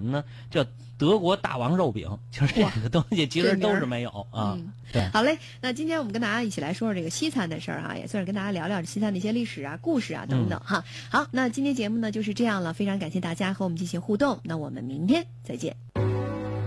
什么呢？叫德国大王肉饼，就是这个东西其实都是没有啊。对， 好嘞，那今天我们跟大家一起来说说这个西餐的事儿哈，也算是跟大家聊聊西餐的一些历史啊、故事啊等等哈。好，那今天节目呢就是这样了，非常感谢大家和我们进行互动，那我们明天再见。